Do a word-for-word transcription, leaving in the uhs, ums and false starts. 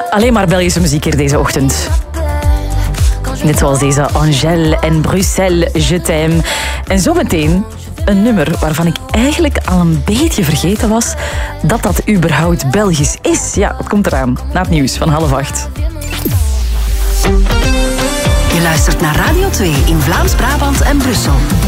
Alleen maar Belgische muziek hier deze ochtend. Net zoals deze Angèle en Bruxelles, Je t'aime. En zometeen een nummer waarvan ik eigenlijk al een beetje vergeten was dat dat überhaupt Belgisch is. Ja, het komt eraan. Na het nieuws van half acht. Je luistert naar Radio twee in Vlaams-Brabant en Brussel.